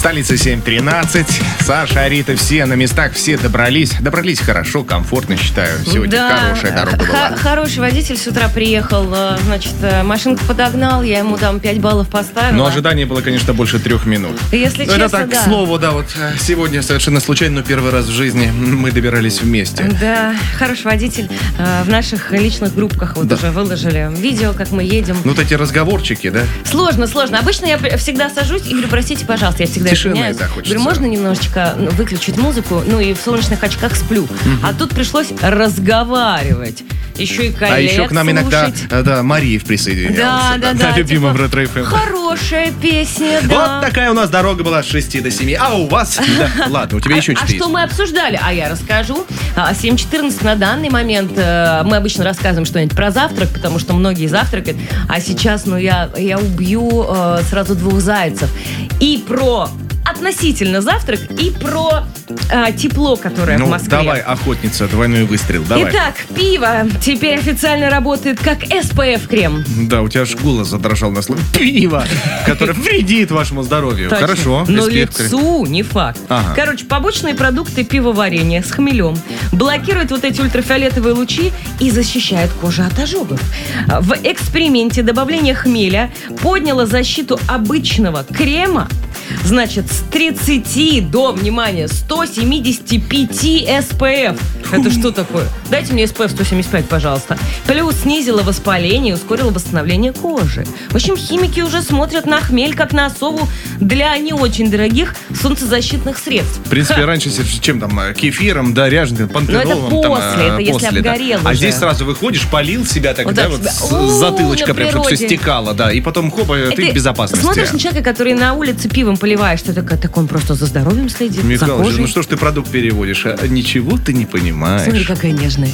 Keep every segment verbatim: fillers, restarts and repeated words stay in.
Столица семь тринадцать. Саша, Арита, все на местах, все добрались. Добрались хорошо, комфортно, считаю. Сегодня да, хорошая дорога была. Х- хороший водитель с утра приехал, значит, машинку подогнал, я ему там пять баллов поставила. Но ожидание было, конечно, больше трех минут. Если это честно, так, да. к слову, да, вот сегодня совершенно случайно, но первый раз в жизни мы добирались вместе. Да, хороший водитель. В наших личных группках вот да. уже выложили видео, как мы едем. Ну, вот эти разговорчики, да? Сложно, сложно. Обычно я всегда сажусь и говорю, простите, пожалуйста, я всегда извиняюсь. Говорю, можно немножечко выключить музыку, ну и в солнечных очках сплю. Угу. А тут пришлось разговаривать. Еще и коллег А еще к нам слушать. иногда, да, Мариев присоединялся. Да, да, да. На любимом типа, Ретро эф эм. Хорошая песня, да. Вот такая у нас дорога была с шести до семи. А у вас? Да, ладно, у тебя еще что-то есть. А что мы обсуждали? А я расскажу. семь четырнадцать на данный момент. Мы обычно рассказываем что-нибудь про завтрак, потому что многие завтракают. А сейчас, ну, я, я убью сразу двух зайцев. И про относительно завтрак, и про а, тепло, которое ну, в Москве. Давай, охотница, двойной выстрел, давай. Итак, пиво теперь официально работает как эс пэ эф-крем. Да, у тебя аж голос задрожал на слове пиво, которое вредит вашему здоровью. Точно. Хорошо. Но лицу не факт. Ага. Короче, побочные продукты пивоварения с хмелем блокируют вот эти ультрафиолетовые лучи и защищают кожу от ожогов. В эксперименте добавление хмеля подняло защиту обычного крема, значит, с тридцати до, внимание, сто семьдесят пять эс пэ эф. Это что такое? Дайте мне эс пэ эф сто семьдесят пять, пожалуйста. Плюс снизило воспаление и ускорило восстановление кожи. В общем, химики уже смотрят на хмель как на особу для не очень дорогих солнцезащитных средств. В принципе, Ха. раньше, чем там кефиром, да, ряженым, пантенолом. Но это после, там, это если после, обгорел да. уже. А здесь сразу выходишь, полил себя так, вот да, вот с У-у-у, затылочка прям, чтобы все стекало, да, и потом хоба, ты, ты в безопасности. Смотришь на человека, который на улице пивом поливает, что такое, так он просто за здоровьем следит, Михалыч, за кожей. Ну что ж ты продукт переводишь? А ничего ты не понимаешь. Смотри, какая нежная.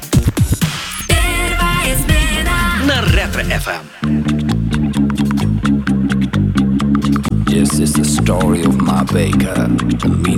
На Ретро эф эм. Yes, it's the story of my baker, the